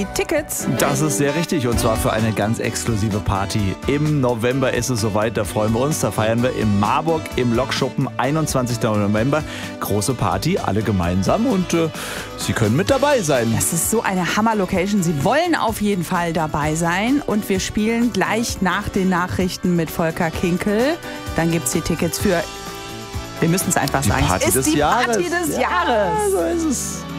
Die Tickets. Das ist sehr richtig und zwar für eine ganz exklusive Party. Im November ist es soweit, da freuen wir uns. Da feiern wir in Marburg im Lokschuppen, 21. November. Große Party, alle gemeinsam und Sie können mit dabei sein. Das ist so eine Hammer-Location. Sie wollen auf jeden Fall dabei sein und wir spielen gleich nach den Nachrichten mit Volker Kinkel. Dann gibt es die Tickets für, wir müssen es einfach sagen, Party es ist des die Jahres. Party des Jahres. Ja, so ist es.